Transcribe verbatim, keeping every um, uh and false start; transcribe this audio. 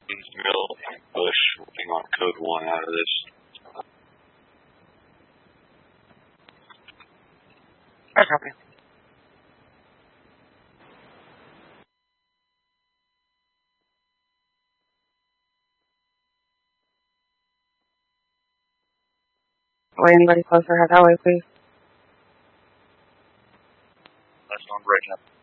Mill, Bush, working on code one out of this. I copy. Way anybody closer, head that way, please. That's on breaking up.